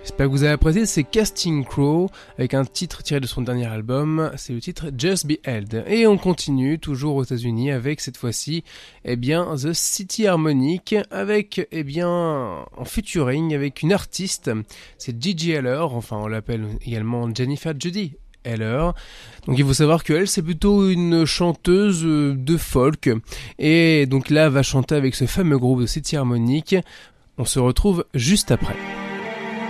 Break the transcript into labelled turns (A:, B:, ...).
A: J'espère que vous avez apprécié, c'est Casting Crow avec un titre tiré de son dernier album, c'est le titre Just Be Held. Et on continue toujours aux États-Unis avec cette fois-ci, The City Harmonic avec, en featuring avec une artiste, c'est Gigi Heller, enfin on l'appelle également Jennifer Judy Heller. Donc il faut savoir qu'elle c'est plutôt une chanteuse de folk et donc là elle va chanter avec ce fameux groupe de City Harmonic. On se retrouve juste après.